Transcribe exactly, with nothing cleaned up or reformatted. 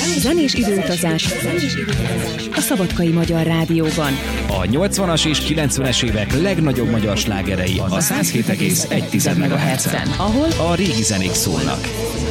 Zenés időutazás a Szabadkai Magyar Rádióban. A nyolcvanas és kilencvenes évek legnagyobb magyar slágerei a száz hét egész egy MHz-en, ahol a régi zenék szólnak.